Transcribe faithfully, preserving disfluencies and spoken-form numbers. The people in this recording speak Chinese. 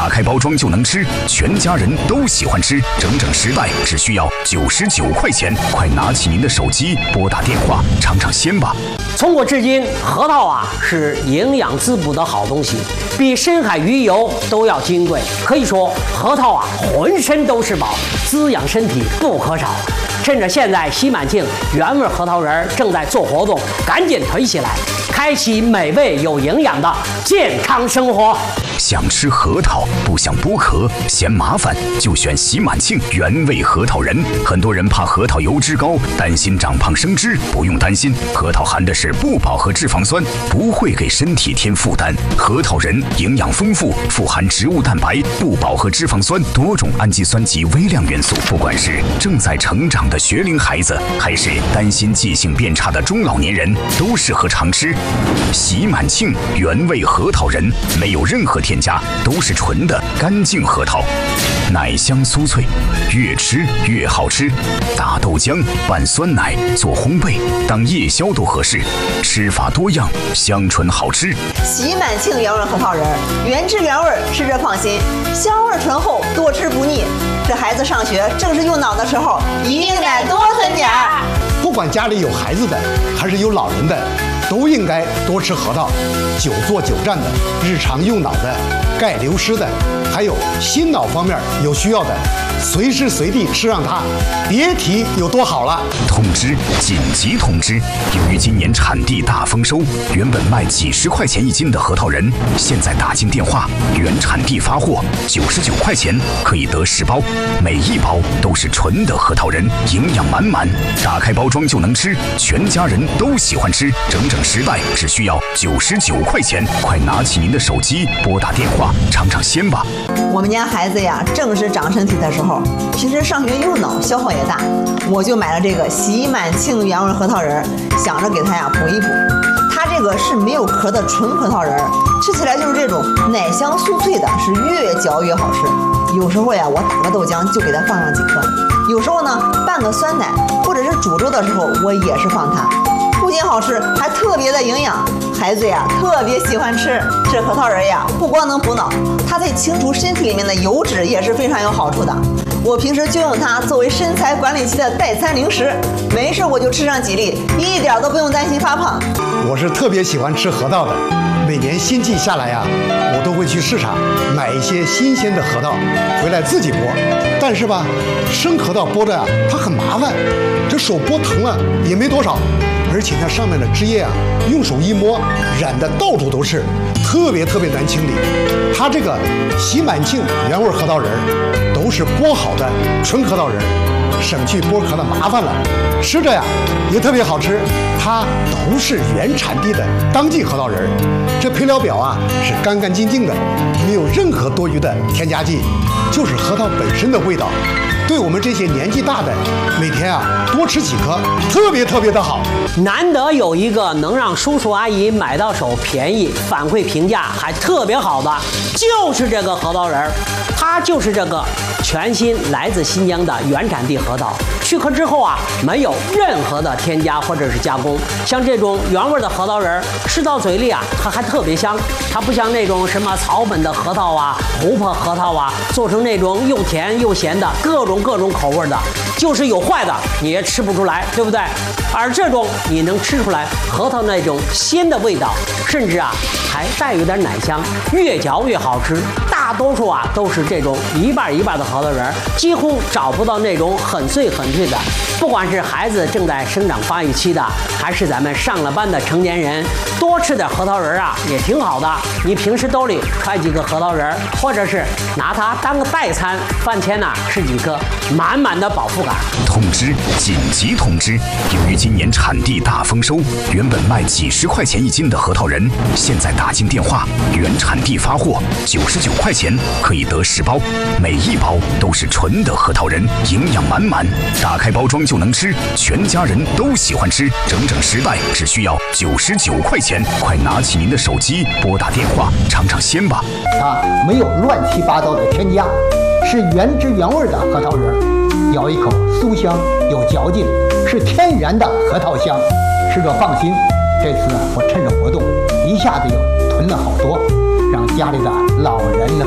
打开包装就能吃，全家人都喜欢吃，整整十袋只需要九十九块钱，快拿起您的手机拨打电话尝尝鲜吧。 从古至今，核桃啊是营养滋补的好东西，比深海鱼油都要金贵。可以说，核桃啊浑身都是宝，滋养身体不可少。趁着现在西满庆原味核桃仁正在做活动，赶紧囤起来，开启美味有营养的健康生活。 想吃核桃不想剥壳，嫌麻烦就选喜满庆原味核桃仁。很多人怕核桃油脂高，担心长胖生脂，不用担心，核桃含的是不饱和脂肪酸，不会给身体添负担。核桃仁营养丰富，富含植物蛋白、不饱和脂肪酸、多种氨基酸及微量元素。不管是正在成长的学龄孩子，还是担心记性变差的中老年人，都适合常吃。喜满庆原味核桃仁没有任何添加，都是纯的干净核桃，奶香酥脆，越吃越好吃。打豆浆、拌酸奶、做烘焙、当夜宵都合适，吃法多样，香醇好吃。 喜满庆原味核桃仁，原汁原味，吃着放心，香味醇厚，多吃不腻。这孩子上学正是用脑的时候，一定得多囤点儿。 不管家里有孩子的，还是有老人的，都应该多吃核桃。久坐久站的，日常用脑的，钙流失的，还有心脑方面有需要的，随时随地吃上它，别提有多好了。 通知！紧急通知！由于今年产地大丰收，原本卖几十块钱一斤的核桃仁，现在打进电话，原产地发货，九十九块钱可以得十包，每一包都是纯的核桃仁，营养满满，打开包装就能吃，全家人都喜欢吃，整整十袋只需要九十九块钱，快拿起您的手机拨打电话尝尝鲜吧。 我们家孩子呀，正是长身体的时候，平时上学用脑，消耗也大，我就买了这个喜满庆原味核桃仁，想着给他呀补一补。它这个是没有壳的纯核桃仁，吃起来就是这种奶香酥脆的，是越嚼越好吃。有时候呀，我打个豆浆就给它放上几颗，有时候呢拌个酸奶，或者是煮粥的时候，我也是放它。不仅好吃，还特别的营养，孩子呀特别喜欢吃。这核桃仁呀，不光能补脑，它对清除身体里面的油脂也是非常有好处的。我平时就用它作为身材管理期的代餐零食，没事我就吃上几粒，一点都不用担心发胖。 我是特别喜欢吃核桃的，每年新季下来呀，我都会去市场买一些新鲜的核桃回来自己剥。但是吧，生核桃剥着呀，它很麻烦，这手剥疼了也没多少，而且它上面的汁液啊，用手一摸，染得到处都是，特别特别难清理。它这个喜满庆原味核桃仁都是剥好的纯核桃仁，省去剥壳的麻烦了，吃着呀也特别好吃。它都是原产地的当季核桃仁，这配料表啊是干干净净的，没有任何多余的添加剂，就是核桃本身的味道。对我们这些年纪大的，每天啊多吃几颗，特别特别的好。 难得有一个能让叔叔阿姨买到手便宜、反馈评价还特别好的，就是这个核桃仁儿。它就是这个全新来自新疆的原产地核桃，去壳之后啊，没有任何的添加或者是加工。像这种原味的核桃仁儿，吃到嘴里啊，它还特别香。它不像那种什么草本的核桃啊、琥珀核桃啊，做成那种又甜又咸的各种各种口味的，就是有坏的你也吃不出来，对不对？而这种你能吃出来核桃那种鲜的味道，甚至啊还带有点奶香，越嚼越好吃。大多数啊都是这种一半一半的核桃仁，几乎找不到那种很碎很脆的。不管是孩子正在生长发育期的，还是咱们上了班的成年人，多吃点核桃仁啊也挺好的。你平时兜里揣几个核桃仁，或者是拿它当个代餐，饭前呢吃几颗，满满的饱腹感。 通知！紧急通知！由于今年产地大丰收，原本卖几十块钱一斤的核桃仁，现在打进电话，原产地发货，九十九块钱可以得十包，每一包都是纯的核桃仁，营养满满，打开包装就能吃，全家人都喜欢吃，整整十袋只需要九十九块钱，快拿起您的手机拨打电话尝尝鲜吧。 它没有乱七八糟的添加，是原汁原味的核桃仁，咬一口酥香有嚼劲，是天然的核桃香，吃着放心。这次我趁着活动一下子又囤了好多，让家里的老人